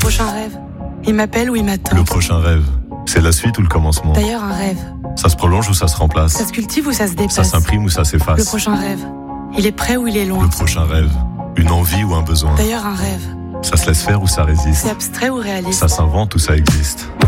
prochain rêve, il m'appelle ou il m'attend. Le prochain rêve, c'est la suite ou le commencement? D'ailleurs, un rêve, Ça se prolonge ou ça se remplace? ça se cultive ou ça se dépasse? Ça s'imprime ou ça Le s'efface? prochain rêve, il est près ou il est loin? Le prochain rêve, une envie ou un besoin? D'ailleurs, un rêve, Ça se laisse faire ou ça résiste? c'est abstrait ou réaliste? Ça s'invente ou ça existe?